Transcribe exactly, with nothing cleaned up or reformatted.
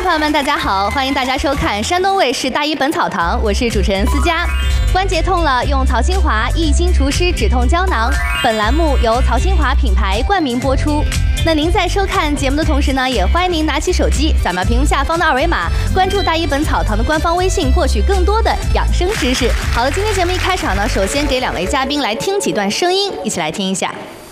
朋友们，大家好，欢迎大家收看山东卫视大医本草堂，我是主持人思佳。关节痛了，用曹清华益心除湿止痛胶囊。本栏目由曹清华品牌冠名播出。那您在收看节目的同时呢，也欢迎您拿起手机，扫描屏幕下方的二维码，关注大医本草堂的官方微信，获取更多的养生知识。好了，今天节目一开场呢，首先给两位嘉宾来听几段声音，一起来听一下。